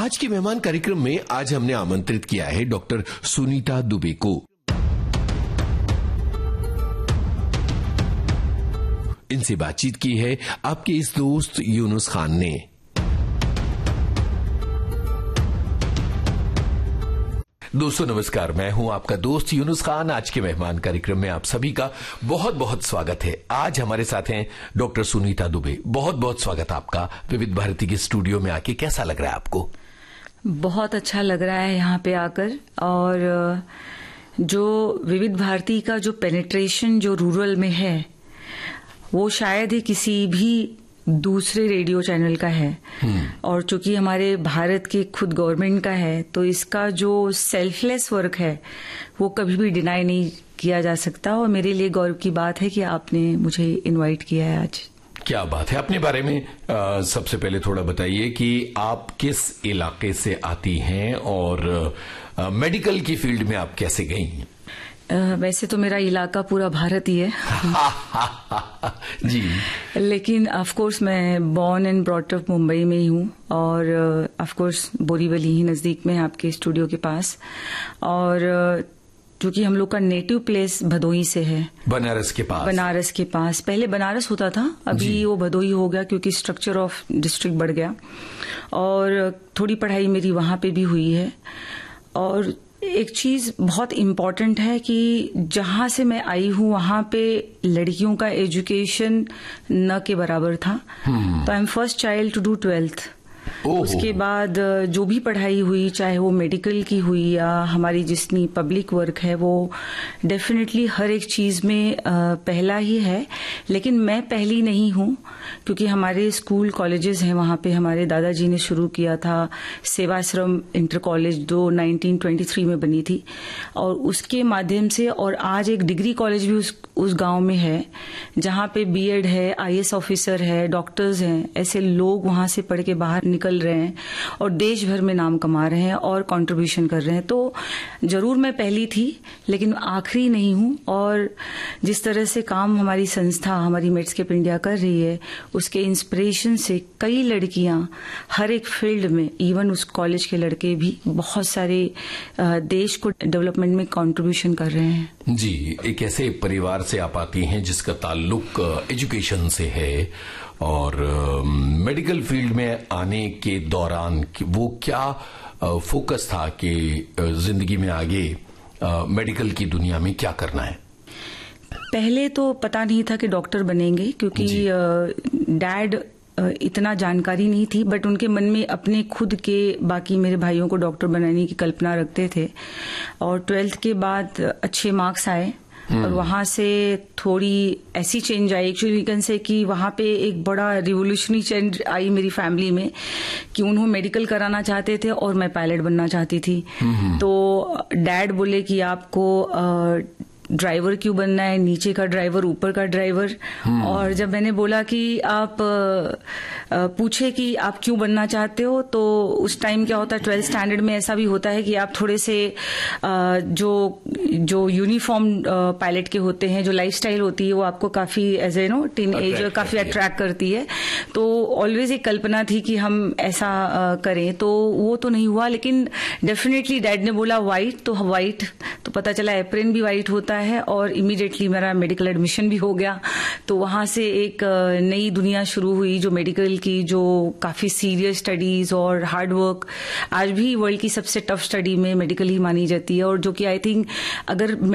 आज के मेहमान कार्यक्रम में आज हमने आमंत्रित किया है डॉक्टर सुनीता दुबे को। इनसे बातचीत की है आपके इस दोस्त यूनुस खान ने। दोस्तों नमस्कार, मैं हूं आपका दोस्त यूनुस खान। आज के मेहमान कार्यक्रम में आप सभी का बहुत बहुत स्वागत है। आज हमारे साथ हैं डॉक्टर सुनीता दुबे। बहुत बहुत स्वागत आपका विविध भारती के स्टूडियो में आके। कैसा लग रहा है आपको? बहुत अच्छा लग रहा है यहाँ पे आकर, और जो विविध भारती का जो पेनिट्रेशन जो रूरल में है वो शायद ही किसी भी दूसरे रेडियो चैनल का है। और चूंकि हमारे भारत की खुद गवर्नमेंट का है तो इसका जो सेल्फलेस वर्क है वो कभी भी डिनाई नहीं किया जा सकता। और मेरे लिए गौरव की बात है कि आपने मुझे इनवाइट किया है आज। क्या बात है। अपने बारे में सबसे पहले थोड़ा बताइए कि आप किस इलाके से आती हैं और मेडिकल की फील्ड में आप कैसे गई हैं? वैसे तो मेरा इलाका पूरा भारत ही है जी, लेकिन ऑफ कोर्स मैं born and brought up Mumbai में ही हूँ, और ऑफ कोर्स बोरीवली ही नजदीक में है आपके स्टूडियो के पास। और क्योंकि हम लोग का नेटिव प्लेस भदोही से है, बनारस के पास। पहले बनारस होता था, अभी वो भदोही हो गया क्योंकि स्ट्रक्चर ऑफ डिस्ट्रिक्ट बढ़ गया। और थोड़ी पढ़ाई मेरी वहां पे भी हुई है। और एक चीज बहुत इम्पोर्टेंट है कि जहां से मैं आई हूं वहां पे लड़कियों का एजुकेशन न के बराबर था। तो I am first child to do 12th। उसके बाद जो भी पढ़ाई हुई, चाहे वो मेडिकल की हुई या हमारी जितनी पब्लिक वर्क है, वो डेफिनेटली हर एक चीज में पहला ही है। लेकिन मैं पहली नहीं हूं, क्योंकि हमारे स्कूल कॉलेजेस हैं वहां पे। हमारे दादाजी ने शुरू किया था सेवाश्रम इंटर कॉलेज, जो 1923 में बनी थी, और उसके माध्यम से। और आज एक डिग्री कॉलेज भी उस गांव में है, जहां पे बीएड है, आईएएस ऑफिसर है, डॉक्टर्स हैं। ऐसे लोग वहां से पढ़ के बाहर निकल रहे हैं और देश भर में नाम कमा रहे हैं और कंट्रीब्यूशन कर रहे हैं। तो जरूर मैं पहली थी, लेकिन आखिरी नहीं हूं। और जिस तरह से काम हमारी संस्था, हमारी मेडस्केप इंडिया कर रही है, उसके इंस्पिरेशन से कई लड़कियां हर एक फील्ड में, इवन उस कॉलेज के लड़के भी बहुत सारे देश को डेवलपमेंट में कंट्रीब्यूशन कर रहे हैं। जी, एक ऐसे परिवार से आप आती हैं जिसका ताल्लुक एजुकेशन से है, और मेडिकल फील्ड में आने के दौरान वो क्या फोकस था कि जिंदगी में आगे मेडिकल की दुनिया में क्या करना है? पहले तो पता नहीं था कि डॉक्टर बनेंगे, क्योंकि डैड इतना जानकारी नहीं थी, बट उनके मन में अपने खुद के बाकी मेरे भाइयों को डॉक्टर बनाने की कल्पना रखते थे। और 12th के बाद अच्छे मार्क्स आए और वहां से थोड़ी ऐसी change I, actually can say कि वहां पे एक बड़ा रिवोल्यूशनरी चेंज आई मेरी फैमिली में, कि उन्होंने मेडिकल कराना चाहते थे और मैं पायलट बनना चाहती थी। तो डैड बोले कि आपको ड्राइवर क्यों बनना है, नीचे का ड्राइवर ऊपर का ड्राइवर। और जब मैंने बोला कि आप पूछे कि आप क्यों बनना चाहते हो, तो उस टाइम क्या होता है 12th स्टैंडर्ड में ऐसा भी होता है कि आप थोड़े से जो यूनिफॉर्म पायलट के होते हैं, जो लाइफस्टाइल होती है, वो आपको काफी एज ए टीन एजर काफी अट्रैक्ट करती है। तो ऑलवेज एक कल्पना थी कि हम ऐसा करें, तो वो तो नहीं हुआ। लेकिन डेफिनेटली डैड ने बोला व्हाइट, तो व्हाइट तो पता चला एप्रिन भी व्हाइट होता है, और इमीडिएटली मेरा मेडिकल एडमिशन भी हो गया। तो वहां से एक नई दुनिया शुरू हुई, जो मेडिकल की, जो काफी सीरियस स्टडीज और हार्ड वर्क। आज भी वर्ल्ड की सबसे टफ स्टडी में मेडिकल ही मानी जाती है, और जो कि आई थिंक अगर